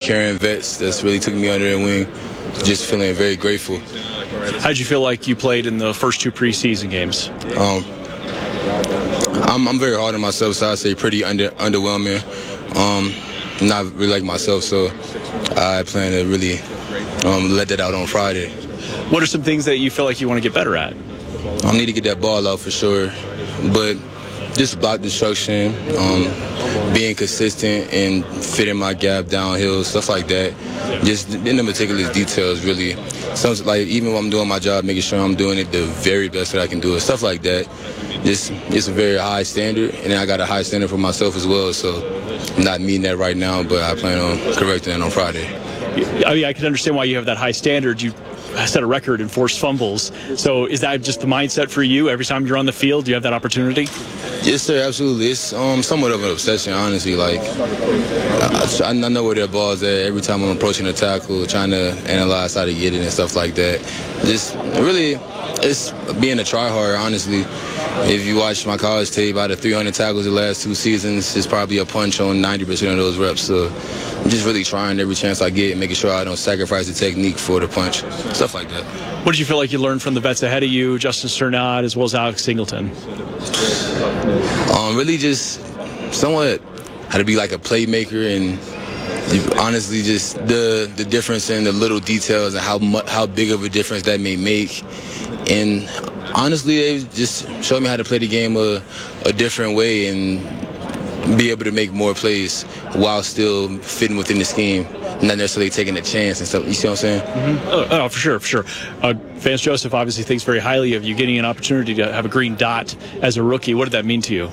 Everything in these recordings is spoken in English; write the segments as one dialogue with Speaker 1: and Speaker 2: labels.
Speaker 1: caring vets that's really took me under their wing. Just feeling very grateful.
Speaker 2: How'd you feel like you played in the first 2 preseason games?
Speaker 1: I'm very hard on myself, so I'd say pretty underwhelming. Not really like myself, so I plan to really let that out on Friday.
Speaker 2: What are some things that you feel like you want to get better at?
Speaker 1: I need to get that ball out for sure, but just block destruction, being consistent and fitting my gap downhill, stuff like that. Just in the meticulous details, really. Sounds like even when I'm doing my job, making sure I'm doing it the very best that I can do it, stuff like that. Just it's a very high standard, and then I got a high standard for myself as well. So I'm not meeting that right now, but I plan on correcting that on Friday.
Speaker 2: I mean, I can understand why you have that high standard. You set a record in forced fumbles. So is that just the mindset for you? Every time you're on the field, do you have that opportunity?
Speaker 1: Yes, sir, absolutely. It's somewhat of an obsession, honestly. Like, I know where their ball's at every time I'm approaching a tackle, trying to analyze how to get it and stuff like that. Just really, it's being a tryhard, honestly. If you watch my college tape, out of 300 tackles the last 2 seasons, it's probably a punch on 90% of those reps. So I'm just really trying every chance I get, making sure I don't sacrifice the technique for the punch, stuff like that.
Speaker 2: What did you feel like you learned from the vets ahead of you, Justin Strnad as well as Alex Singleton?
Speaker 1: Really just somewhat how to be like a playmaker, and honestly just the difference in the little details and how big of a difference that may make. And honestly, they just showed me how to play the game a different way and be able to make more plays while still fitting within the scheme, not necessarily taking a chance and stuff. You see what I'm saying?
Speaker 2: Mm-hmm. Oh, for sure. Vance Joseph obviously thinks very highly of you, getting an opportunity to have a green dot as a rookie. What did that mean to you?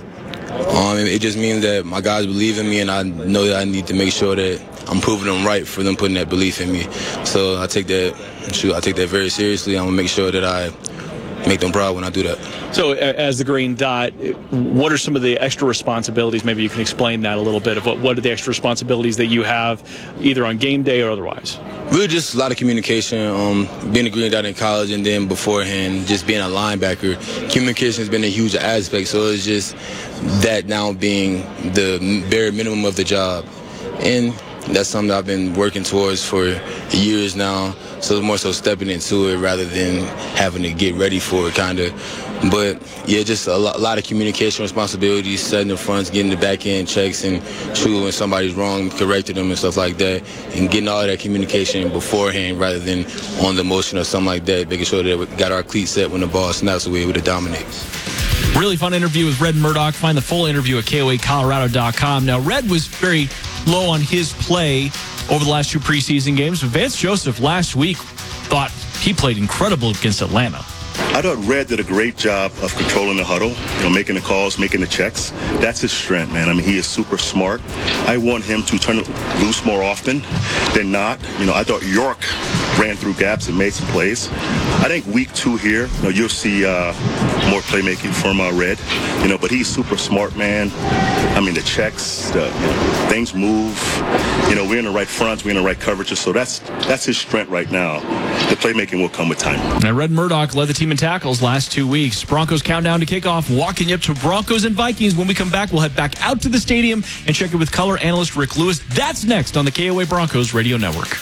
Speaker 1: It just means that my guys believe in me, and I know that I need to make sure that I'm proving them right for them putting that belief in me. So I take that very seriously. I'm going to make sure that I make them proud when I do that.
Speaker 2: So as the green dot, what are some of the extra responsibilities? Maybe you can explain that a little bit. Of what are the extra responsibilities that you have either on game day or otherwise?
Speaker 1: Really just a lot of communication, being a green dot in college and then beforehand, just being a linebacker. Communication has been a huge aspect, so it's just that now being the bare minimum of the job. And that's something that I've been working towards for years now. So more so stepping into it rather than having to get ready for it, kind of. But, yeah, just a lot of communication responsibilities, setting the fronts, getting the back end checks, and true when somebody's wrong, correcting them and stuff like that, and getting all that communication beforehand rather than on the motion or something like that, making sure that we got our cleats set when the ball snaps away able to dominate.
Speaker 3: Really fun interview with Red Murdoch. Find the full interview at KOAColorado.com. Now, Red was very low on his play over the last 2 preseason games. Vance Joseph last week thought he played incredible against Atlanta.
Speaker 4: I thought Red did a great job of controlling the huddle, making the calls, making the checks. That's his strength, man. I mean, he is super smart. I want him to turn it loose more often than not. I thought York ran through gaps and made some plays. I think week 2 here, you'll see more playmaking from Red. But he's super smart, man. I mean, the checks, things move. We're in the right fronts, we're in the right coverages, so that's his strength right now. The playmaking will come with time.
Speaker 3: And Red Murdoch led the team in tackles last 2 weeks. Broncos countdown to kickoff, walking up to Broncos and Vikings. When we come back, we'll head back out to the stadium and check it with color analyst Rick Lewis. That's next on the KOA Broncos Radio Network.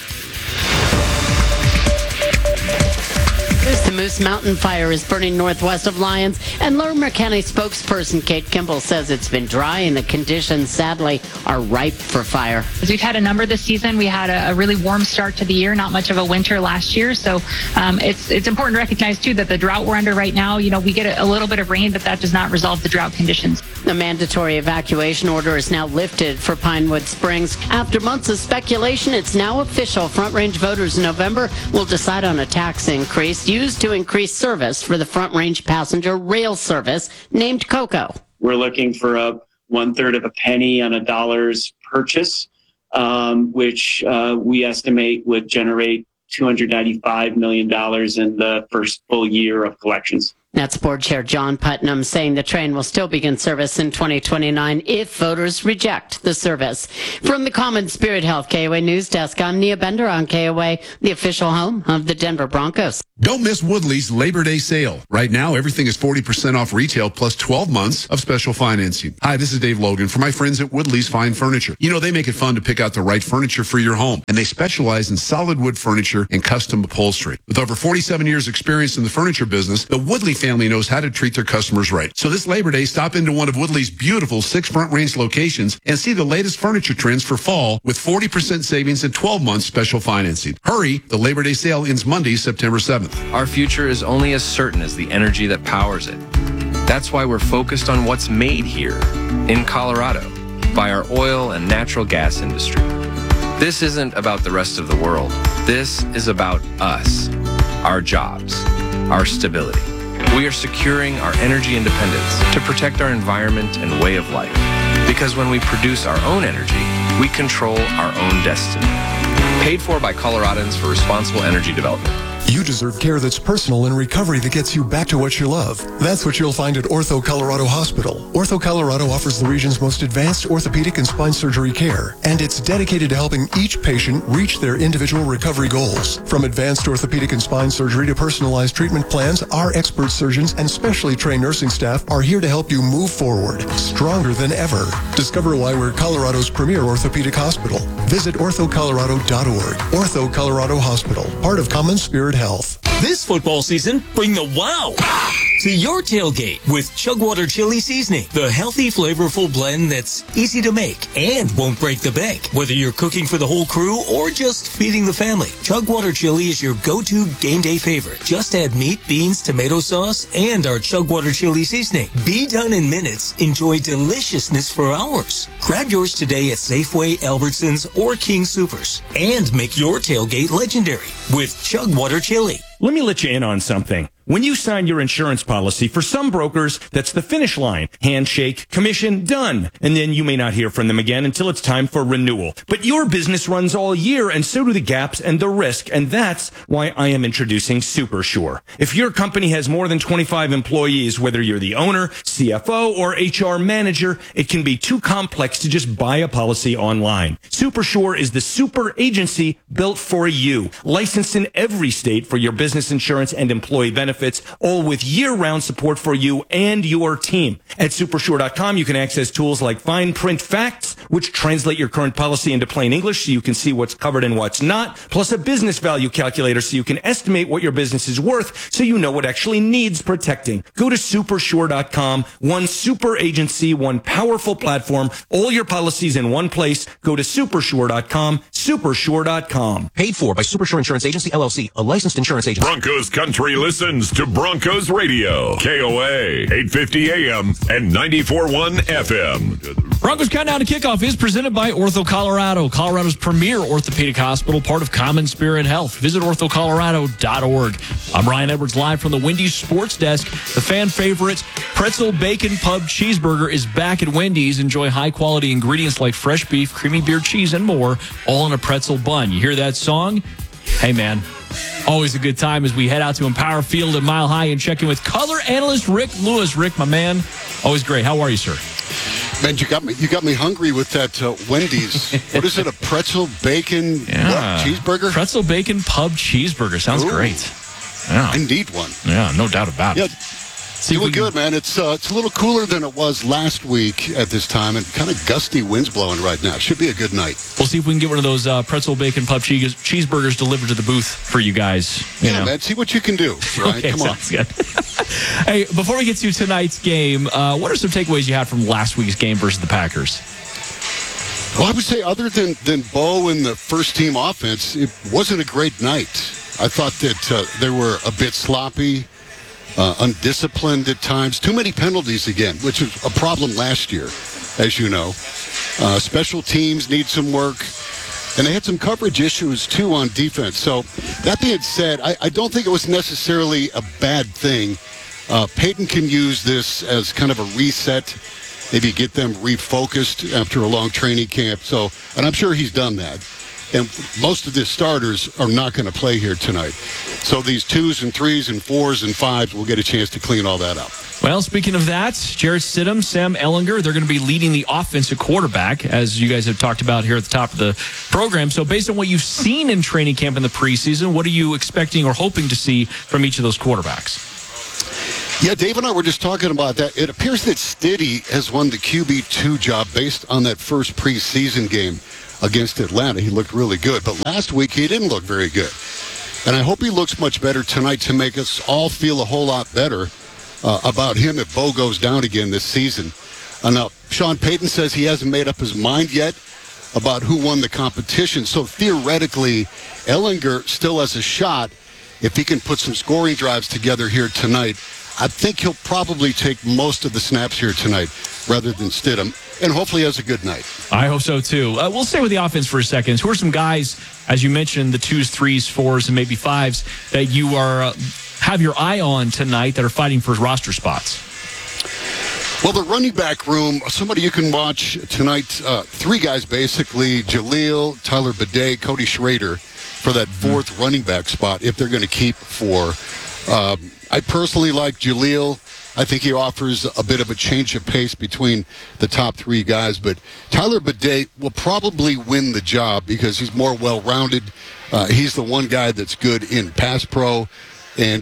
Speaker 5: The Moose Mountain fire is burning northwest of Lyons, and Larimer County spokesperson Kate Kimball says it's been dry and the conditions, sadly, are ripe for fire.
Speaker 6: We've had a number this season. We had a really warm start to the year, not much of a winter last year. So it's important to recognize, too, that the drought we're under right now, we get a little bit of rain, but that does not resolve the drought conditions.
Speaker 5: The mandatory evacuation order is now lifted for Pinewood Springs. After months of speculation, it's now official. Front Range voters in November will decide on a tax increase used to increase service for the Front Range passenger rail service named COCO.
Speaker 7: We're looking for a 1/3 of a penny on a dollar's purchase, which we estimate would generate $295 million in the first full year of collections.
Speaker 5: Nets Board Chair John Putnam saying the train will still begin service in 2029 if voters reject the service. From the Common Spirit Health KOA News Desk, I'm Nia Bender on KOA, the official home of the Denver Broncos.
Speaker 8: Don't miss Woodley's Labor Day sale. Right now, everything is 40% off retail plus 12 months of special financing. Hi, this is Dave Logan for my friends at Woodley's Fine Furniture. You know, they make it fun to pick out the right furniture for your home, and they specialize in solid wood furniture and custom upholstery. With over 47 years experience in the furniture business, the Woodley family knows how to treat their customers right. So this Labor Day, stop into one of Woodley's beautiful 6 Front Range locations and see the latest furniture trends for fall with 40% savings and 12 months special financing. Hurry, the Labor Day sale ends Monday, September 7th.
Speaker 9: Our future is only as certain as the energy that powers it. That's why we're focused on what's made here, in Colorado, by our oil and natural gas industry. This isn't about the rest of the world. This is about us, our jobs, our stability. We are securing our energy independence to protect our environment and way of life. Because when we produce our own energy, we control our own destiny. Paid for by Coloradans for Responsible Energy Development.
Speaker 10: You deserve care that's personal and recovery that gets you back to what you love. That's what you'll find at Ortho Colorado Hospital. Ortho Colorado offers the region's most advanced orthopedic and spine surgery care, and it's dedicated to helping each patient reach their individual recovery goals. From advanced orthopedic and spine surgery to personalized treatment plans, our expert surgeons and specially trained nursing staff are here to help you move forward, stronger than ever. Discover why we're Colorado's premier orthopedic hospital. Visit orthocolorado.org. Ortho Colorado Hospital, part of Common Spirit Health.
Speaker 11: This football season, bring the wow to your tailgate with Chugwater Chili Seasoning, the healthy, flavorful blend that's easy to make and won't break the bank. Whether you're cooking for the whole crew or just feeding the family, Chugwater Chili is your go-to game day favorite. Just add meat, beans, tomato sauce, and our Chugwater Chili Seasoning. Be done in minutes. Enjoy deliciousness for hours. Grab yours today at Safeway, Albertsons, or King Soopers. And make your tailgate legendary with Chugwater Chili.
Speaker 12: Let me let you in on something. When you sign your insurance policy, for some brokers, that's the finish line. Handshake, commission, done. And then you may not hear from them again until it's time for renewal. But your business runs all year, and so do the gaps and the risk. And that's why I am introducing SuperSure. If your company has more than 25 employees, whether you're the owner, CFO, or HR manager, it can be too complex to just buy a policy online. SuperSure is the super agency built for you. Licensed in every state for your business insurance and employee benefits, all with year-round support for you and your team. At Supersure.com, you can access tools like fine print facts, which translate your current policy into plain English so you can see what's covered and what's not, plus a business value calculator so you can estimate what your business is worth so you know what actually needs protecting. Go to Supersure.com, one super agency, one powerful platform, all your policies in one place. Go to Supersure.com, Supersure.com.
Speaker 13: Paid for by Supersure Insurance Agency, LLC, a licensed insurance agent.
Speaker 14: Broncos Country listens to Broncos Radio, KOA, 850 AM and 94.1 FM.
Speaker 3: Broncos Countdown to Kickoff is presented by Ortho Colorado, Colorado's premier orthopedic hospital, part of Common Spirit Health. Visit orthocolorado.org. I'm Ryan Edwards, live from the Wendy's Sports Desk. The fan favorite Pretzel Bacon Pub Cheeseburger is back at Wendy's. Enjoy high-quality ingredients like fresh beef, creamy beer cheese, and more, all in a pretzel bun. You hear that song? Hey, man. Always a good time as we head out to Empower Field at Mile High and check in with color analyst Rick Lewis. Rick, my man, always great. How are you, sir?
Speaker 15: Man, you got me hungry with that Wendy's. What is it? A pretzel bacon cheeseburger?
Speaker 3: Pretzel bacon pub cheeseburger sounds great. Yeah,
Speaker 15: I need one.
Speaker 3: Yeah, no doubt about it.
Speaker 15: Feeling good, man. It's a little cooler than it was last week at this time, and kind of gusty winds blowing right now. Should be a good night.
Speaker 3: We'll see if we can get one of those pretzel bacon pub cheeseburgers delivered to the booth for you guys. You know.
Speaker 15: Man. See what you can do. Right?
Speaker 3: Okay,
Speaker 15: Come on.
Speaker 3: Sounds good. Hey, before we get to tonight's game, what are some takeaways you had from last week's game versus the Packers?
Speaker 15: Well, I would say other than Bo and the first-team offense, it wasn't a great night. I thought that they were a bit sloppy. Undisciplined at times. Too many penalties again, which was a problem last year, as you know. Special teams need some work. And they had some coverage issues, too, on defense. So that being said, I don't think it was necessarily a bad thing. Peyton can use this as kind of a reset, maybe get them refocused after a long training camp. And I'm sure he's done that. And most of the starters are not going to play here tonight. So these 2s and 3s and 4s and 5s will get a chance to clean all that up.
Speaker 3: Well, speaking of that, Jarrett Stidham, Sam Ehlinger, they're going to be leading the offensive quarterback, as you guys have talked about here at the top of the program. So based on what you've seen in training camp in the preseason, what are you expecting or hoping to see from each of those quarterbacks?
Speaker 15: Yeah, Dave and I were just talking about that. It appears that Stiddy has won the QB2 job based on that first preseason game against Atlanta. He looked really good. But last week, he didn't look very good. And I hope he looks much better tonight to make us all feel a whole lot better about him if Bo goes down again this season. Now, Sean Payton says he hasn't made up his mind yet about who won the competition. So theoretically, Ehlinger still has a shot if he can put some scoring drives together here tonight. I think he'll probably take most of the snaps here tonight rather than Stidham, and hopefully has a good night.
Speaker 3: I hope so, too. We'll stay with the offense for a second. Who are some guys, as you mentioned, the 2s, 3s, 4s, and maybe 5s, that you are have your eye on tonight that are fighting for roster spots?
Speaker 15: Well, the running back room, somebody you can watch tonight, 3 guys basically, Jaleel, Tyler Bidet, Cody Schrader, for that 4th running back spot if they're going to keep 4. I personally like Jaleel. I think he offers a bit of a change of pace between the top 3 guys. But Tyler Bidet will probably win the job because he's more well-rounded. He's the one guy that's good in pass pro. And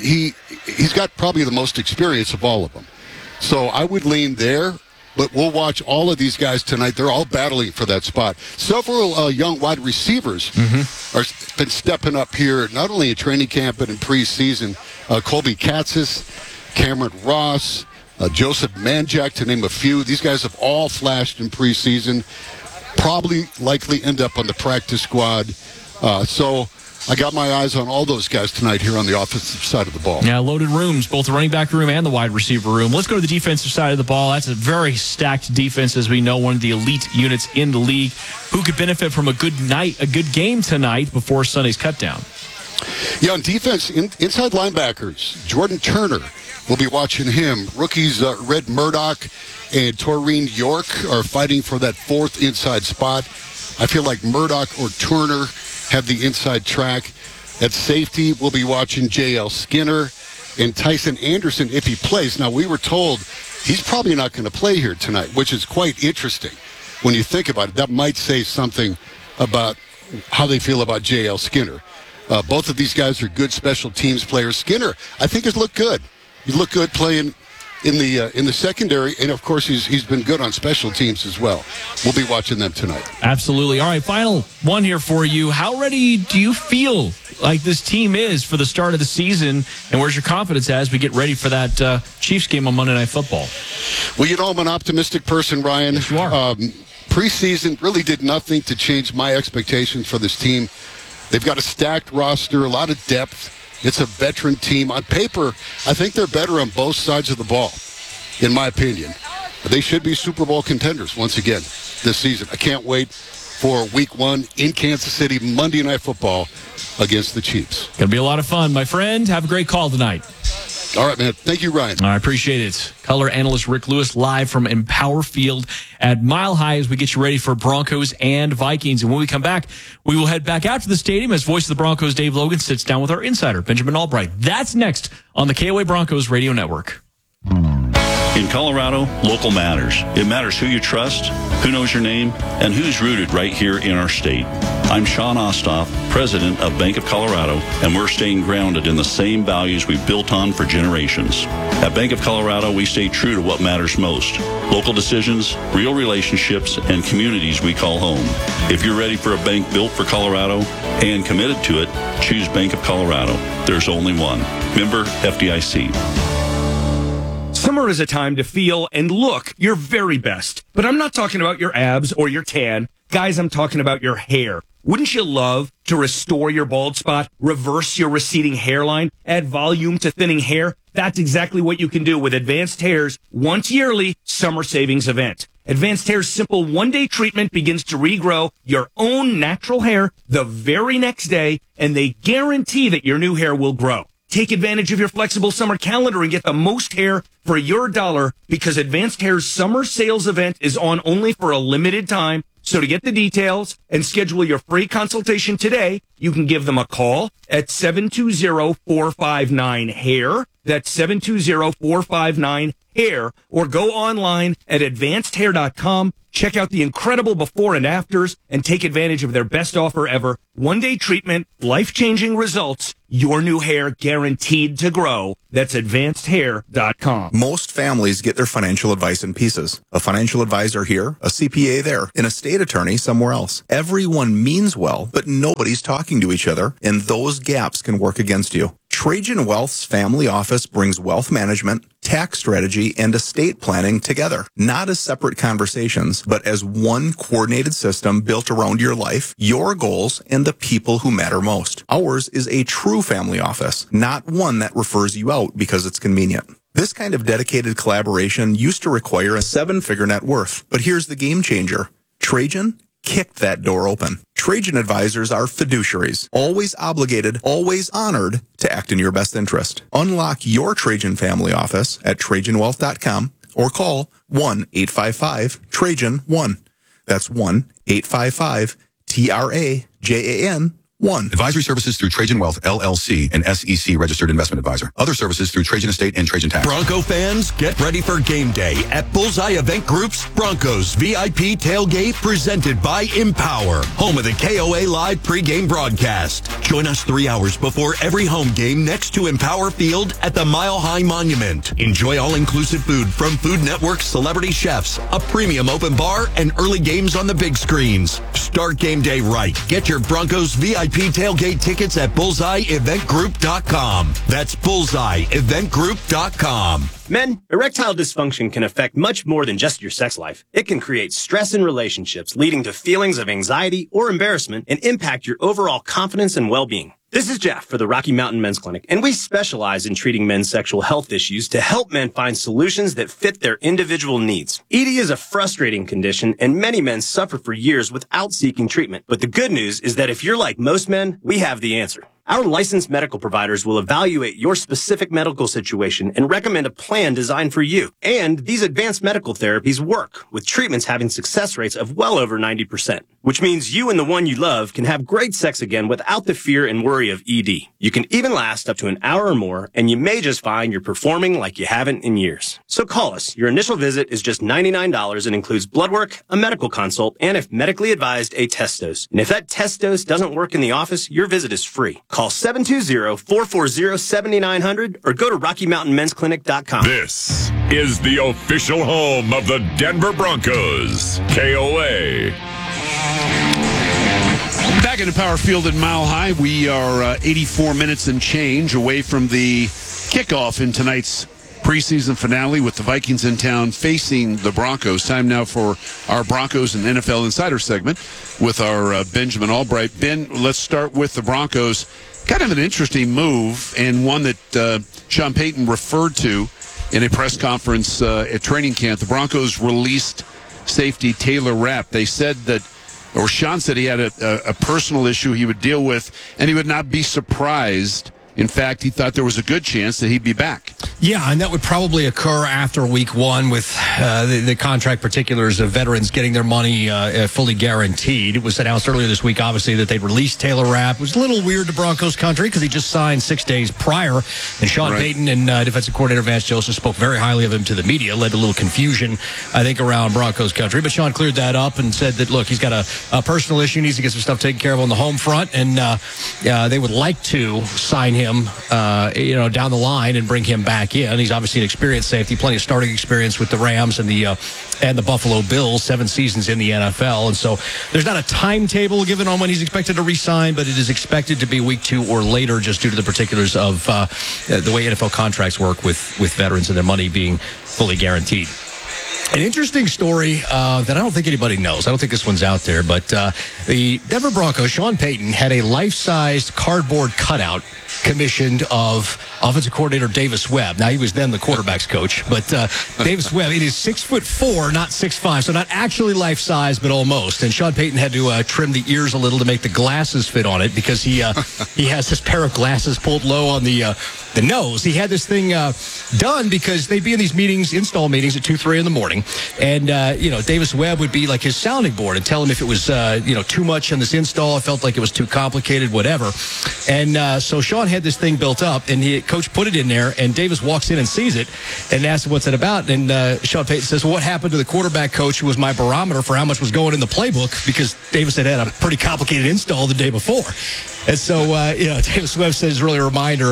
Speaker 15: he's got probably the most experience of all of them. So I would lean there. But we'll watch all of these guys tonight. They're all battling for that spot. Several young wide receivers are been stepping up here, not only in training camp, but in preseason. Colby Katzis, Cameron Ross, Joseph Manjack, to name a few. These guys have all flashed in preseason. Probably likely end up on the practice squad. So I got my eyes on all those guys tonight here on the offensive side of the ball.
Speaker 3: Yeah, loaded rooms, both the running back room and the wide receiver room. Let's go to the defensive side of the ball. That's a very stacked defense, as we know, one of the elite units in the league. Who could benefit from a good night, a good game tonight before Sunday's cutdown?
Speaker 15: Yeah, on defense, inside linebackers, Jordan Turner, we'll be watching him. Rookies Red Murdoch and Taurine York are fighting for that 4th inside spot. I feel like Murdoch or Turner have the inside track. At safety, we'll be watching J.L. Skinner and Tyson Anderson if he plays. Now, we were told he's probably not going to play here tonight, which is quite interesting when you think about it. That might say something about how they feel about J.L. Skinner. Both of these guys are good special teams players. Skinner, I think, has looked good. He looked good playing in the secondary, and of course he's been good on special teams as well. We'll be watching them tonight.
Speaker 3: Absolutely. All right, final one here for you. How ready do you feel like this team is for the start of the season, and where's your confidence as we get ready for that Chiefs game on Monday Night Football?
Speaker 15: Well, you know, I'm an optimistic person, Ryan.
Speaker 3: Yes, you are.
Speaker 15: Preseason really did nothing to change my expectations for this team. They've got a stacked roster, a lot of depth. It's a veteran team. On paper, I think they're better on both sides of the ball, in my opinion. They should be Super Bowl contenders once again this season. I can't wait for Week 1 in Kansas City, Monday Night Football against the Chiefs.
Speaker 3: Going to be a lot of fun, my friend. Have a great call tonight.
Speaker 15: All right, man. Thank you, Ryan.
Speaker 3: I appreciate it. Color analyst Rick Lewis live from Empower Field at Mile High as we get you ready for Broncos and Vikings. And when we come back, we will head back out to the stadium as voice of the Broncos Dave Logan sits down with our insider, Benjamin Albright. That's next on the KOA Broncos Radio Network.
Speaker 16: In Colorado, local matters. It matters who you trust, who knows your name, and who's rooted right here in our state. I'm Sean Ostoff, president of Bank of Colorado, and we're staying grounded in the same values we've built on for generations. At Bank of Colorado, we stay true to what matters most: local decisions, real relationships, and communities we call home. If you're ready for a bank built for Colorado and committed to it, choose Bank of Colorado. There's only one. Member FDIC.
Speaker 12: Summer is a time to feel and look your very best. But I'm not talking about your abs or your tan. Guys, I'm talking about your hair. Wouldn't you love to restore your bald spot, reverse your receding hairline, add volume to thinning hair? That's exactly what you can do with Advanced Hair's once yearly summer savings event. Advanced Hair's simple one-day treatment begins to regrow your own natural hair the very next day, and they guarantee that your new hair will grow. Take advantage of your flexible summer calendar and get the most hair for your dollar, because Advanced Hair's summer sales event is on only for a limited time. So to get the details and schedule your free consultation today, you can give them a call at 720-459-HAIR. That's 720-459-HAIR. Or go online at advancedhair.com. Check out the incredible before and afters and take advantage of their best offer ever. One-day treatment, life-changing results, your new hair guaranteed to grow. That's advancedhair.com.
Speaker 17: Most families get their financial advice in pieces. A financial advisor here, a CPA there, an estate attorney somewhere else. Everyone means well, but nobody's talking to each other, and those gaps can work against you. Trajan Wealth's family office brings wealth management, tax strategy, and estate planning together, not as separate conversations, but as one coordinated system built around your life, your goals, and the people who matter most. Ours is a true family office, not one that refers you out because it's convenient. This kind of dedicated collaboration used to require a 7-figure net worth, but here's the game changer. Trajan kicked that door open. Trajan advisors are fiduciaries, always obligated, always honored to act in your best interest. Unlock your Trajan family office at TrajanWealth.com or call 1-855-TRAJAN-1. That's 1-855-TRAJAN-1.
Speaker 18: Advisory services through Trajan Wealth, LLC, an SEC registered investment advisor. Other services through Trajan Estate and Trajan Tax.
Speaker 19: Bronco fans, get ready for game day at Bullseye Event Group's Broncos VIP Tailgate presented by Empower, home of the KOA Live pregame broadcast. Join us 3 hours before every home game next to Empower Field at the Mile High Monument. Enjoy all-inclusive food from Food Network's celebrity chefs, a premium open bar, and early games on the big screens. Start game day right. Get your Broncos VIP tailgate tickets at bullseyeeventgroup.com. That's bullseyeeventgroup.com.
Speaker 20: Men, erectile dysfunction can affect much more than just your sex life. It can create stress in relationships, leading to feelings of anxiety or embarrassment, and impact your overall confidence and well-being. This is Jeff for the Rocky Mountain Men's Clinic, and we specialize in treating men's sexual health issues to help men find solutions that fit their individual needs. ED is a frustrating condition, and many men suffer for years without seeking treatment. But the good news is that if you're like most men, we have the answer. Our licensed medical providers will evaluate your specific medical situation and recommend a plan designed for you. And these advanced medical therapies work, with treatments having success rates of well over 90%, which means you and the one you love can have great sex again without the fear and worry of ED. You can even last up to an hour or more, and you may just find you're performing like you haven't in years. So call us. Your initial visit is just $99 and includes blood work, a medical consult, and if medically advised, a test dose. And if that test dose doesn't work in the office, your visit is free. Call 720-440-7900 or go to RockyMountainMen'sClinic.com.
Speaker 14: This is the official home of the Denver Broncos, KOA.
Speaker 8: Back in Empower Field at Mile High, we are 84 minutes and change away from the kickoff in tonight's preseason finale with the Vikings in town facing the Broncos. Time now for our Broncos and NFL Insider segment with our Benjamin Albright. Ben, let's start with the Broncos. Kind of an interesting move, and one that Sean Payton referred to in a press conference at training camp. The Broncos released safety Taylor Rapp. They said that, or Sean said he had a personal issue he would deal with, and he would not be surprised. In fact, he thought there was a good chance that he'd be back.
Speaker 21: Yeah, and that would probably occur after week one with the contract particulars of veterans getting their money fully guaranteed. It was announced earlier this week, obviously, that they'd released Taylor Rapp. It was a little weird to Broncos country because he just signed 6 days prior. And Sean Payton and defensive coordinator Vance Joseph spoke very highly of him to the media. Led to a little confusion, I think, around Broncos country. But Sean cleared that up and said that, look, he's got a personal issue, needs to get some stuff taken care of on the home front. And they would like to sign him down the line and bring him back in. He's obviously an experienced safety, plenty of starting experience with the Rams and the Buffalo Bills, 7 seasons in the NFL. And so there's not a timetable given on when he's expected to re-sign, but it is expected to be week 2 or later just due to the particulars of the way NFL contracts work with veterans and their money being fully guaranteed. An interesting story that I don't think anybody knows. I don't think this one's out there, but the Denver Broncos, Sean Payton, had a life-sized cardboard cutout commissioned of offensive coordinator Davis Webb. Now, he was then the quarterback's coach, but Davis Webb, it is 6'4", not 6'5", so not actually life size, but almost. And Sean Payton had to trim the ears a little to make the glasses fit on it because he has this pair of glasses pulled low on the nose. He had this thing done because they'd be in these meetings, install meetings at 2-3 in the morning, and Davis Webb would be like his sounding board and tell him if it was too much on this install, it felt like it was too complicated, whatever. And so Sean had this thing built up, and coach put it in there, and Davis walks in and sees it and asks him what's it about, and Sean Payton says, well, what happened to the quarterback coach who was my barometer for how much was going in the playbook, because Davis had a pretty complicated install the day before. And so, Davis Webb says it's really a reminder,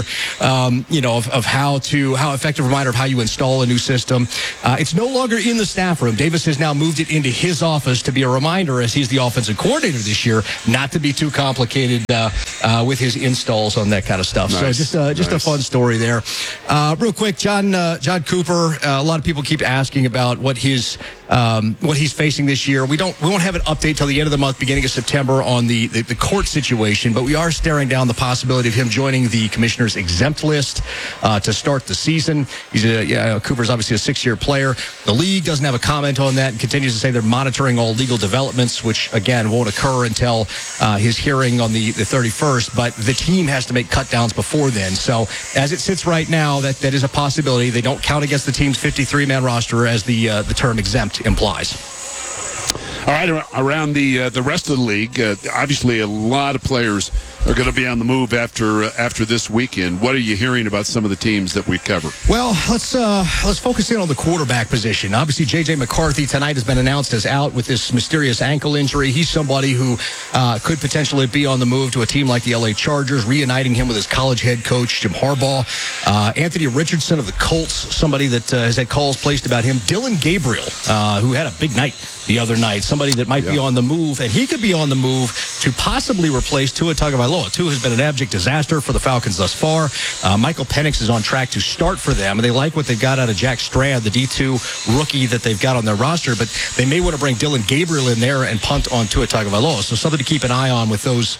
Speaker 21: of how effective reminder of how you install a new system. It's no longer in the staff room. Davis has now moved it into his office to be a reminder, as he's the offensive coordinator this year, not to be too complicated with his installs on that kind of stuff. Nice. So just a fun story there. Real quick, John Cooper. A lot of people keep asking about what he's facing this year. We won't have an update till the end of the month, beginning of September, on the court situation, but we are staring down the possibility of him joining the commissioner's exempt list to start the season. Cooper's obviously a 6-year player. The league doesn't have a comment on that and continues to say they're monitoring all legal developments, which again won't occur until his hearing on the 31st, but the team has to make cut downs before then. So as it sits right now, that is a possibility. They don't count against the team's 53-man roster, as the term exempt implies.
Speaker 8: All right, around the rest of the league, obviously a lot of players are going to be on the move after this weekend. What are you hearing about some of the teams that we cover?
Speaker 21: Well, let's focus in on the quarterback position. Obviously, J.J. McCarthy tonight has been announced as out with this mysterious ankle injury. He's somebody who could potentially be on the move to a team like the L.A. Chargers, reuniting him with his college head coach, Jim Harbaugh. Anthony Richardson of the Colts, somebody that has had calls placed about him. Dylan Gabriel, who had a big night the other night, somebody that might be on the move, and he could be on the move to possibly replace Tua Tagovailoa. Tua has been an abject disaster for the Falcons thus far. Michael Penix is on track to start for them, and they like what they've got out of Jack Strand, the D2 rookie that they've got on their roster, but they may want to bring Dylan Gabriel in there and punt on Tua Tagovailoa. So something to keep an eye on with those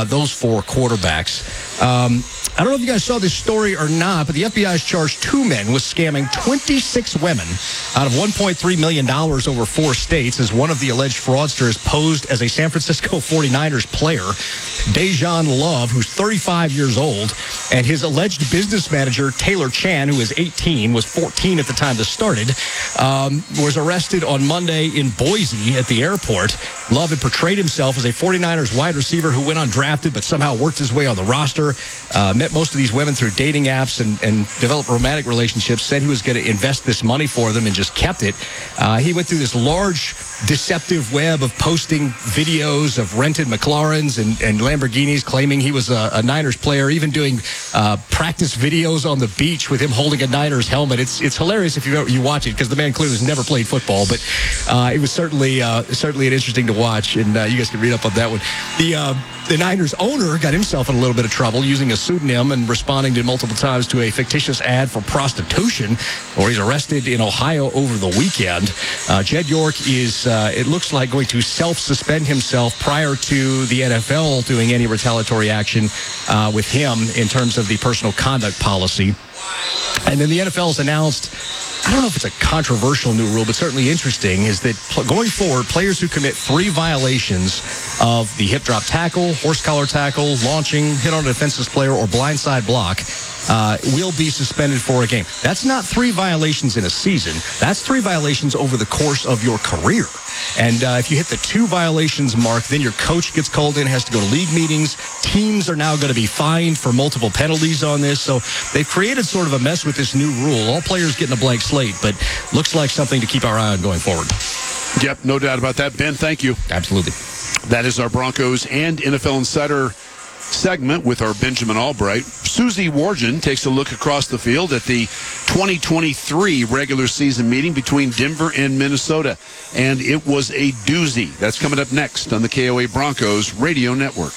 Speaker 21: 4 quarterbacks. I don't know if you guys saw this story or not, but the FBI has charged 2 men with scamming 26 women out of $1.3 million over 4 states, as one of the alleged fraudsters posed as a San Francisco 49ers player, Dejan Love, who's 35 years old, and his alleged business manager, Taylor Chan, who is 18, was 14 at the time this started, was arrested on Monday in Boise at the airport. Love had portrayed himself as a 49ers wide receiver who went undrafted but somehow worked his way on the roster, met most of these women through dating apps and developed romantic relationships, said he was going to invest this money for them and just kept it. He went through this large deceptive web of posting videos of rented McLarens and Lamborghinis, claiming he was a Niners player, even doing practice videos on the beach with him holding a Niners helmet. It's hilarious if you watch it, because the man clearly has never played football, but it was certainly an interesting to watch, and you guys can read up on that one. The Niners owner got himself in a little bit of trouble using a pseudonym and responding to multiple times to a fictitious ad for prostitution, or he's arrested in Ohio over the weekend. Jed York is, it looks like, going to self-suspend himself prior to the NFL doing any retaliatory action with him in terms of the personal conduct policy. And then the NFL has announced, I don't know if it's a controversial new rule, but certainly interesting, is that going forward, players who commit 3 violations of the hip drop tackle, horse collar tackle, launching, hit on a defenseless player, or blindside block will be suspended for a game. That's not 3 violations in a season. That's 3 violations over the course of your career. And if you hit the 2 violations mark, then your coach gets called in, has to go to league meetings. Teams are now going to be fined for multiple penalties on this. So they've created sort of a mess with this new rule. All players getting a blank slate, but looks like something to keep our eye on going forward.
Speaker 8: Yep, no doubt about that. Ben, thank you.
Speaker 21: Absolutely.
Speaker 8: That is our Broncos and NFL Insider segment with our Benjamin Albright. Susie Wargen takes a look across the field at the 2023 regular season meeting between Denver and Minnesota, and it was a doozy. That's coming up next on the KOA Broncos Radio Network.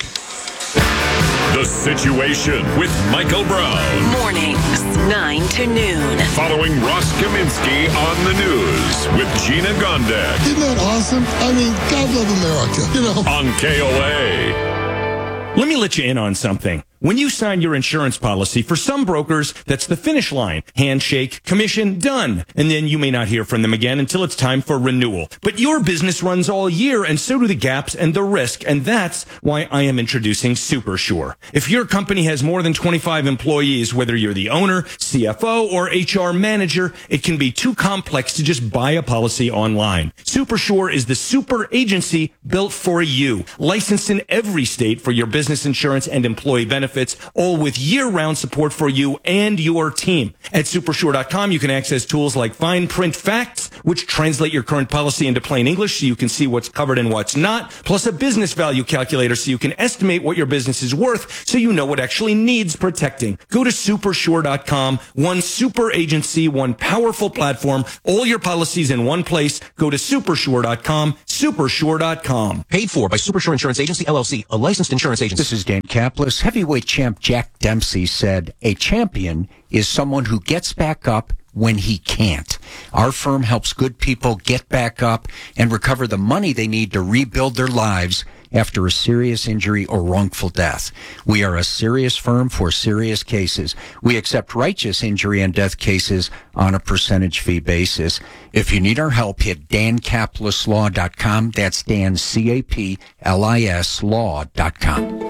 Speaker 14: The Situation with Michael Brown.
Speaker 2: Mornings, 9 to noon.
Speaker 14: Following Ross Kaminsky on the news with Gina Gondek.
Speaker 22: Isn't that awesome? I mean, God love America, you know.
Speaker 14: On KOA.
Speaker 12: Let me let you in on something. When you sign your insurance policy, for some brokers, that's the finish line. Handshake, commission, done. And then you may not hear from them again until it's time for renewal. But your business runs all year, and so do the gaps and the risk. And that's why I am introducing SuperSure. If your company has more than 25 employees, whether you're the owner, CFO, or HR manager, it can be too complex to just buy a policy online. SuperSure is the super agency built for you, licensed in every state for your business insurance and employee benefits, all with year-round support for you and your team. At supersure.com, you can access tools like fine print facts, which translate your current policy into plain English so you can see what's covered and what's not, plus a business value calculator so you can estimate what your business is worth so you know what actually needs protecting. Go to supersure.com, one super agency, one powerful platform, all your policies in one place. Go to supersure.com, supersure.com.
Speaker 13: Paid for by Supersure Insurance Agency, LLC, a licensed insurance agency.
Speaker 1: This is Dan Kaplis. Heavyweight champ Jack Dempsey said, "A champion is someone who gets back up when he can't. Our firm helps good people get back up and recover the money they need to rebuild their lives after a serious injury or wrongful death. We are a serious firm for serious cases. We accept righteous injury and death cases on a percentage fee basis. If you need our help, hit dankaplis.com. That's Dan, C-A-P-L-I-S law.com.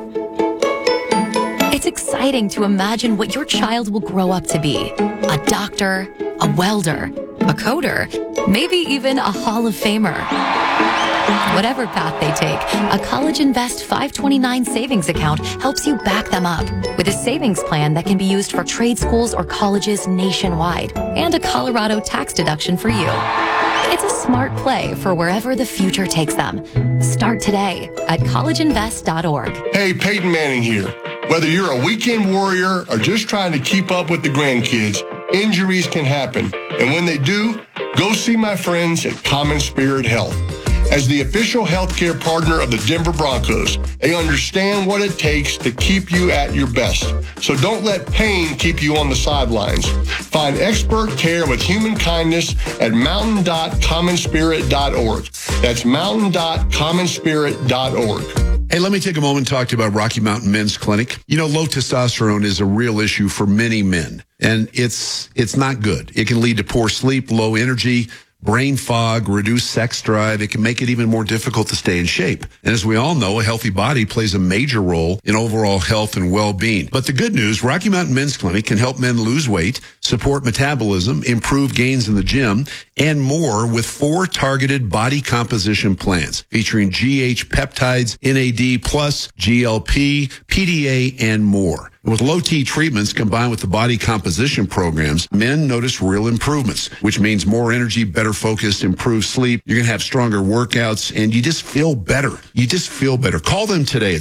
Speaker 22: It's exciting to imagine what your child will grow up to be. A doctor, a welder, a coder, maybe even a Hall of Famer. Whatever path they take, a College Invest 529 savings account helps you back them up with a savings plan that can be used for trade schools or colleges nationwide and a Colorado tax deduction for you. It's a smart play for wherever the future takes them. Start today at collegeinvest.org.
Speaker 23: Hey, Peyton Manning here. Whether you're a weekend warrior or just trying to keep up with the grandkids, injuries can happen. And when they do, go see my friends at Common Spirit Health. As the official healthcare partner of the Denver Broncos, they understand what it takes to keep you at your best. So don't let pain keep you on the sidelines. Find expert care with human kindness at mountain.commonspirit.org. That's mountain.commonspirit.org.
Speaker 8: Hey, let me take a moment and talk to you about Rocky Mountain Men's Clinic. You know, low testosterone is a real issue for many men, and it's not good. It can lead to poor sleep, low energy, brain fog, reduced sex drive. It can make it even more difficult to stay in shape. And as we all know, a healthy body plays a major role in overall health and well-being. But the good news, Rocky Mountain Men's Clinic can help men lose weight, support metabolism, improve gains in the gym, and more with 4 targeted body composition plans featuring GH peptides, NAD+, GLP, PDA, and more. With low-T treatments combined with the body composition programs, men notice real improvements, which means more energy, better focus, improved sleep. You're going to have stronger workouts, and you just feel better. You just feel better. Call them today at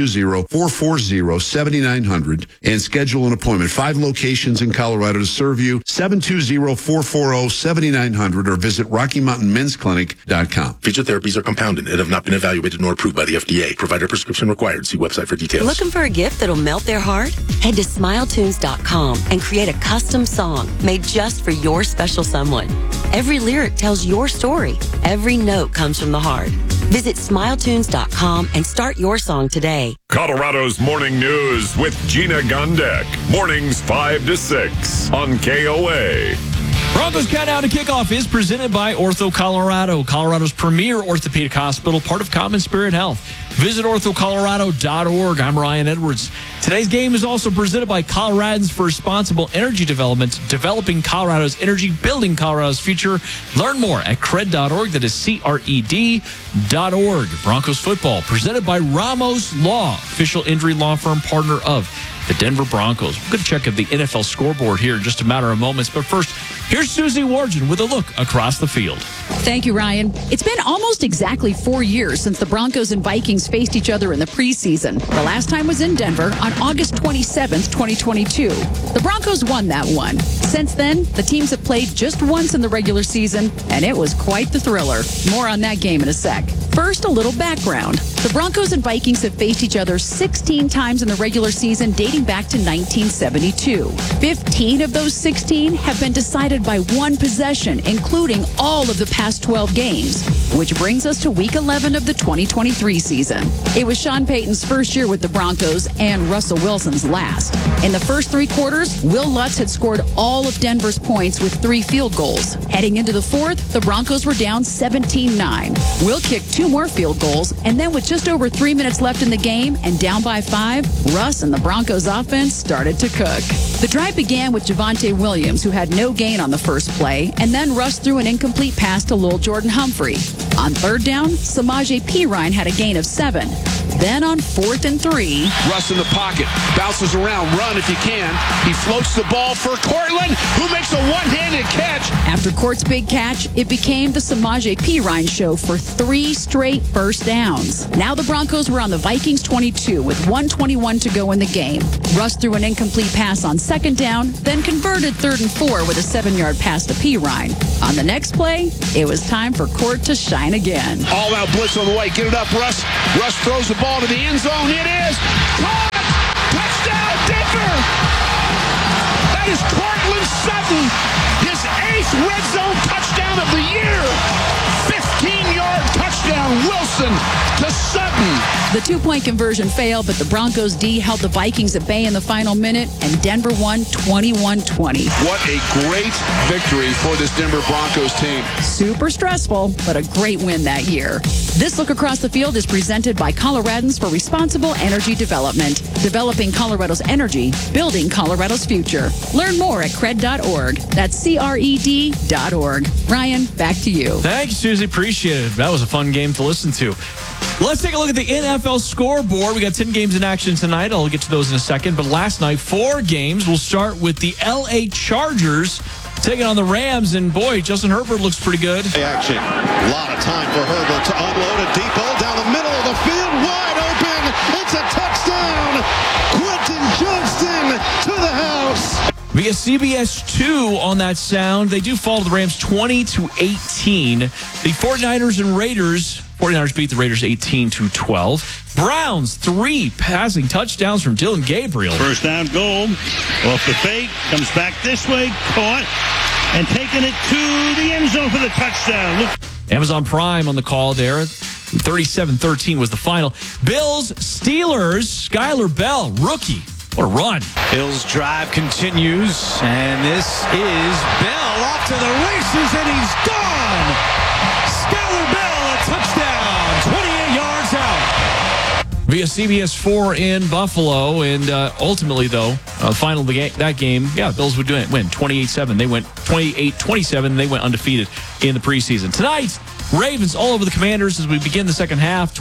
Speaker 8: 720-440-7900 and schedule an appointment. 5 locations in Colorado to serve you. 720-440-7900 or visit RockyMountainMen'sClinic.com.
Speaker 24: Featured therapies are compounded and have not been evaluated nor approved by the FDA. Provider prescription required. See website for details.
Speaker 25: Looking for a gift that'll melt their heart? Head to SmileTunes.com and create a custom song made just for your special someone. Every lyric tells your story. Every note comes from the heart. Visit SmileTunes.com and start your song today.
Speaker 14: Colorado's Morning News with Gina Gondek. Mornings 5 to 6 on KOA.
Speaker 3: Broncos Countdown to Kickoff is presented by Ortho Colorado, Colorado's premier orthopedic hospital, part of Common Spirit Health. Visit orthocolorado.org. I'm Ryan Edwards. Today's game is also presented by Coloradans for Responsible Energy Development, developing Colorado's energy, building Colorado's future. Learn more at cred.org. That is CRED.org. Broncos football presented by Ramos Law, official injury law firm partner of the Denver Broncos. We're going to check out the NFL scoreboard here in just a matter of moments. But first, here's Susie Wargin with a look across the field.
Speaker 26: Thank you, Ryan. It's been almost exactly 4 years since the Broncos and Vikings faced each other in the preseason. The last time was in Denver on August 27th, 2022. The Broncos won that one. Since then, the teams have played just once in the regular season, and it was quite the thriller. More on that game in a sec. First, a little background. The Broncos and Vikings have faced each other 16 times in the regular season, dating back to 1972. 15 of those 16 have been decided by one possession, including all of the past last 12 games, which brings us to Week 11 of the 2023 season. It was Sean Payton's first year with the Broncos and Russell Wilson's last. In the first 3 quarters, Will Lutz had scored all of Denver's points with 3 field goals. Heading into the fourth, the Broncos were down 17-9. Will kicked 2 more field goals, and then with just over 3 minutes left in the game and down by 5, Russ and the Broncos offense started to cook. The drive began with Javonte Williams, who had no gain on the first play, and then Russ threw an incomplete pass to Lil Jordan Humphrey. On third down, Samaje Perine had a gain of 7. Then on 4th and 3,
Speaker 4: Russ in the pocket, bounces around, run if you can. He floats the ball for Cortland, who makes a one-handed catch.
Speaker 26: After Court's big catch, it became the Samaje Perine show for 3 straight first downs. Now the Broncos were on the Vikings 22 with 1:21 to go in the game. Russ threw an incomplete pass on 2nd down, then converted 3rd and 4 with a 7-yard pass to Perine. On the next play, it was time for Court to shine again.
Speaker 4: All-out blitz on the way. Get it up, Russ. Russ throws the ball to the end zone. It is caught! Touchdown, Denver! That is Cortland Sutton, his 8th red zone touchdown of the year. 15-yard touchdown, Wilson to Sutton.
Speaker 26: The 2-point conversion failed, but the Broncos D held the Vikings at bay in the final minute, and Denver won 21-20.
Speaker 4: What a great victory for this Denver Broncos team.
Speaker 26: Super stressful, but a great win that year. This look across the field is presented by Coloradans for Responsible Energy Development. Developing Colorado's energy, building Colorado's future. Learn more at cred.org. That's CRED.org. Ryan, back to you.
Speaker 3: Thank you, Susie. Appreciate it. That was a fun game to listen to. Let's take a look at the NFL scoreboard. We got 10 games in action tonight. I'll get to those in a second. But last night, 4 games. We'll start with the L.A. Chargers taking on the Rams. And, boy, Justin Herbert looks pretty good.
Speaker 5: Action. A lot of time for Herbert to unload a deep ball down the middle of the field. Wide open. It's a touchdown. Quentin Johnston to the house.
Speaker 3: Via CBS 2 on that sound. They do fall to the Rams 20-18. The 49ers and Raiders. 49ers beat the Raiders 18-12. Browns, 3 passing touchdowns from Dylan Gabriel.
Speaker 6: First down goal. Off the fake. Comes back this way. Caught. And taking it to the end zone for the touchdown.
Speaker 3: Amazon Prime on the call there. 37-13 was the final. Bills, Steelers, Skylar Bell, rookie. What a run.
Speaker 7: Bills drive continues, and this is Bell off to the races, and he's gone. Skylar Bell, a touchdown, 28 yards out.
Speaker 3: Via CBS 4 in Buffalo, and ultimately, though, final of that game, Bills would win 28-7. They went 28-27. They went undefeated in the preseason. Tonight, Ravens all over the Commanders as we begin the second half,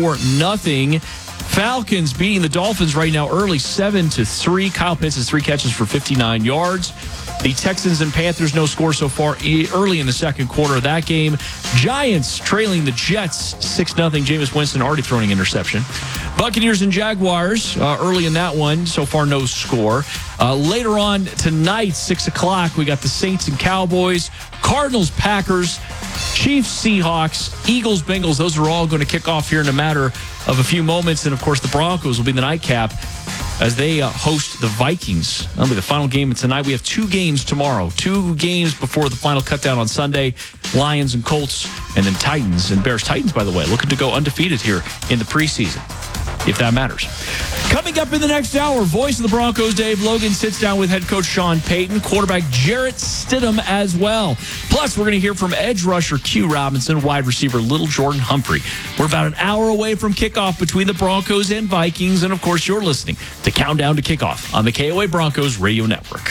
Speaker 3: 24-0. Falcons beating the Dolphins right now early, 7-3. Kyle Pitts has 3 catches for 59 yards. The Texans and Panthers, no score so far early in the second quarter of that game. Giants trailing the Jets 6-0. Jameis Winston already throwing an interception. Buccaneers and Jaguars early in that one. So far, no score. Later on tonight, 6 o'clock, we got the Saints and Cowboys, Cardinals, Packers, Chiefs, Seahawks, Eagles, Bengals. Those are all going to kick off here in a matter of a few moments. And, of course, the Broncos will be the nightcap as they host the Vikings. That'll be the final game of tonight. We have 2 games tomorrow. 2 games before the final cutdown on Sunday. Lions and Colts, and then Titans and Bears. Titans, by the way, looking to go undefeated here in the preseason, if that matters. Coming up in the next hour, voice of the Broncos, Dave Logan, sits down with head coach Sean Payton, quarterback Jarrett Stidham as well. Plus, we're going to hear from edge rusher Q Robinson, wide receiver Little Jordan Humphrey. We're about an hour away from kickoff between the Broncos and Vikings, and of course, you're listening to Countdown to Kickoff on the KOA Broncos Radio Network.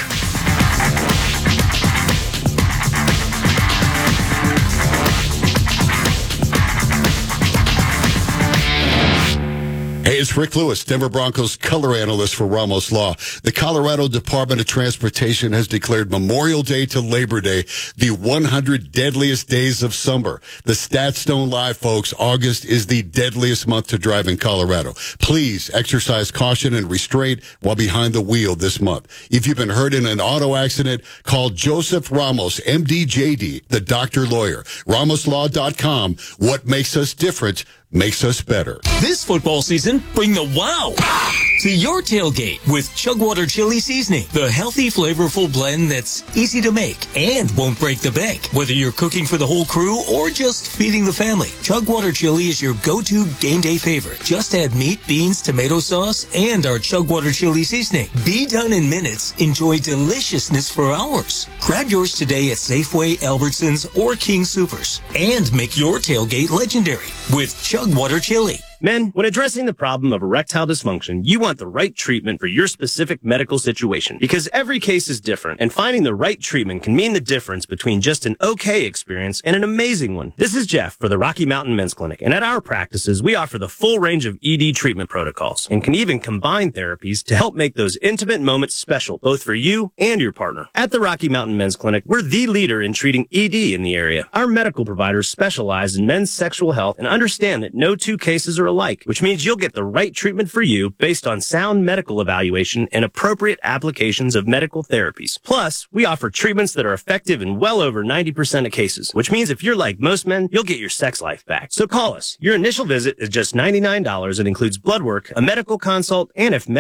Speaker 15: Hey, it's Rick Lewis, Denver Broncos color analyst for Ramos Law. The Colorado Department of Transportation has declared Memorial Day to Labor Day the 100 deadliest days of summer. The stats don't lie, folks. August is the deadliest month to drive in Colorado. Please exercise caution and restraint while behind the wheel this month. If you've been hurt in an auto accident, call Joseph Ramos, MD-JD, the doctor lawyer. RamosLaw.com. What makes us different makes us better.
Speaker 9: This football season, bring the wow to your tailgate with Chugwater Chili Seasoning, the healthy, flavorful blend that's easy to make and won't break the bank. Whether you're cooking for the whole crew or just feeding the family, Chugwater Chili is your go-to game day favorite. Just add meat, beans, tomato sauce, and our Chugwater Chili Seasoning. Be done in minutes. Enjoy deliciousness for hours. Grab yours today at Safeway, Albertsons, or King Soopers. And make your tailgate legendary with Chugwater Chili.
Speaker 20: Men, when addressing the problem of erectile dysfunction, you want the right treatment for your specific medical situation because every case is different, and finding the right treatment can mean the difference between just an okay experience and an amazing one. This is Jeff for the Rocky Mountain Men's Clinic, and at our practices, we offer the full range of ED treatment protocols and can even combine therapies to help make those intimate moments special, both for you and your partner. At the Rocky Mountain Men's Clinic, we're the leader in treating ED in the area. Our medical providers specialize in men's sexual health and understand that no two cases are alike, which means you'll get the right treatment for you based on sound medical evaluation and appropriate applications of medical therapies. Plus, we offer treatments that are effective in well over 90% of cases, which means if you're like most men, you'll get your sex life back. So call us. Your initial visit is just $99 and includes blood work, a medical consult, and if